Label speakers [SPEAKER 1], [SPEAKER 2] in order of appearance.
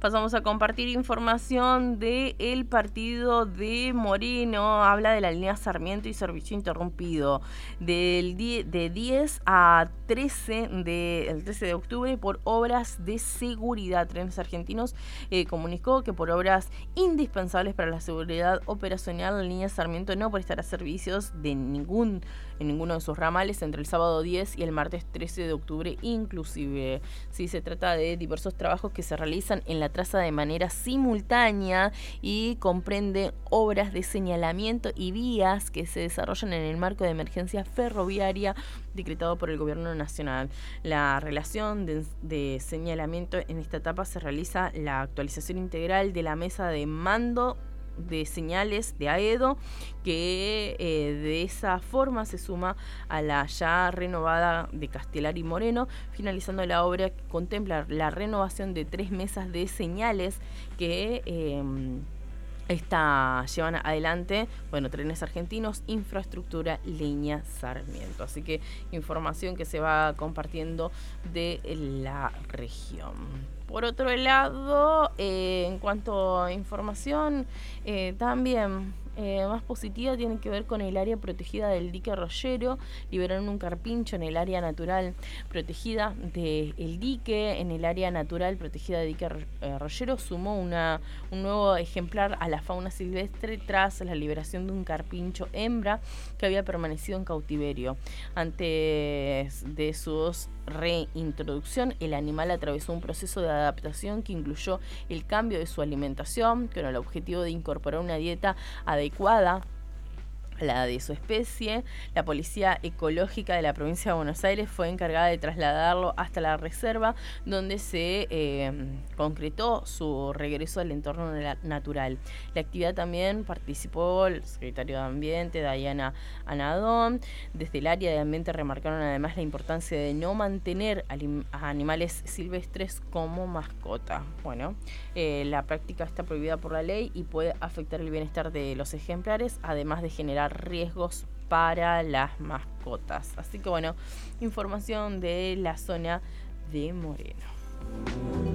[SPEAKER 1] Pasamos a compartir información del partido de Moreno. Habla de la línea Sarmiento y servicio interrumpido de 10 a 13 el 13 de octubre por obras de seguridad. Trenes Argentinos comunicó que por obras indispensables para la seguridad operacional, la línea Sarmiento no prestará servicios en ninguno de sus ramales entre el sábado 10 y el martes 13 de octubre inclusive. Sí, se trata de diversos trabajos que se realizan en la traza de manera simultánea y comprende obras de señalamiento y vías que se desarrollan en el marco de emergencia ferroviaria decretado por el Gobierno Nacional. La relación de señalamiento en esta etapa se realiza la actualización integral de la mesa de mando de señales de AEDO, que de esa forma se suma a la ya renovada de Castelar y Moreno, finalizando la obra que contempla la renovación de 3 mesas de señales que llevan adelante, Trenes Argentinos, Infraestructura, Línea Sarmiento. Así que información que se va compartiendo de la región. Por otro lado, en cuanto a información, también más positiva tiene que ver con el área protegida del dique Rollero. Liberaron un carpincho en el área natural protegida del dique. En el área natural protegida del dique Rollero sumó un nuevo ejemplar a la fauna silvestre tras la liberación de un carpincho hembra que había permanecido en cautiverio. Antes de su reintroducción, el animal atravesó un proceso de adaptación que incluyó el cambio de su alimentación con el objetivo de incorporar una dieta adecuada a la de su especie. La Policía Ecológica de la provincia de Buenos Aires fue encargada de trasladarlo hasta la reserva, donde se concretó su regreso al entorno natural. La actividad también participó el secretario de Ambiente, Dayana Anadón. Desde el área de ambiente remarcaron además la importancia de no mantener a animales silvestres como mascota. La práctica está prohibida por la ley y puede afectar el bienestar de los ejemplares, además de generar riesgos para las mascotas. Así que información de la zona de Moreno.